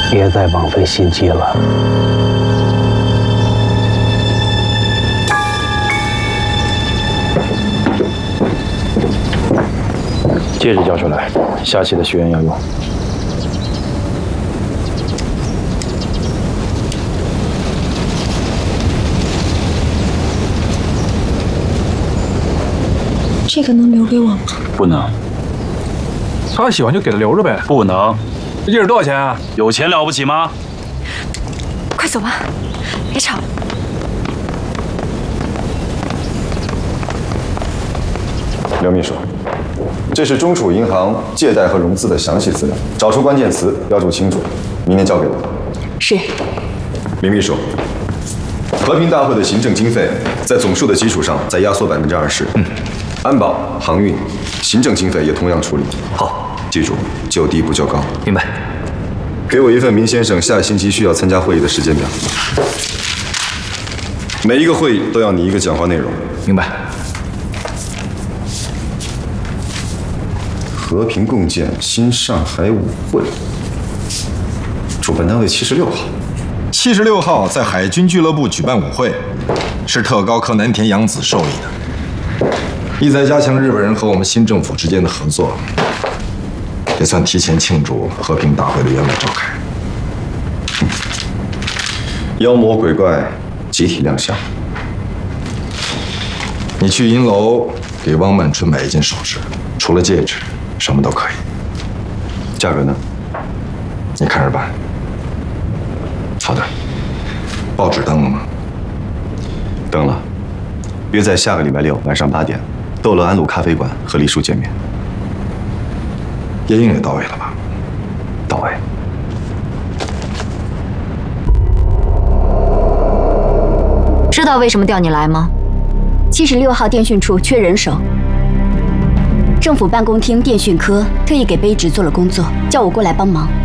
别再枉费心机了。 戒指交出来，下期的学员要用。 这个能留给我吗？ 不能。 他喜欢就给他留着呗。 不能。 这戒指多少钱啊？ 有钱了不起吗？ 快走吧，别吵了。 刘秘书，这是中储银行借贷和融资的详细资料，找出关键词，标注清楚，明天交给我。 是。 林秘书，和平大会的行政经费在总数的基础上再压缩20%。安保、航运、行政经费也同样处理。 好， 记住，就低不就高。 明白。 给我一份明先生下星期需要参加会议的时间表。每一个会议都要你一个讲话内容。 明白。 和平共建新上海舞会，主办单位76号。 76号在海军俱乐部举办舞会，是特高科南田洋子授意的，意在加强日本人和我们新政府之间的合作，也算提前庆祝和平大会的圆满召开。 妖魔鬼怪集体亮相。 你去银楼给汪曼春买一件首饰，除了戒指，什么都可以。 价格呢？ 你看着办。好的。报纸登了吗？ 登了。约在下个礼拜6晚上8点，逗乐安路咖啡馆和黎叔见面。叶英也到位了吧？到位。 知道为什么调你来吗 ？76号电讯处缺人手，政府办公厅电讯科特意给卑职做了工作，叫我过来帮忙。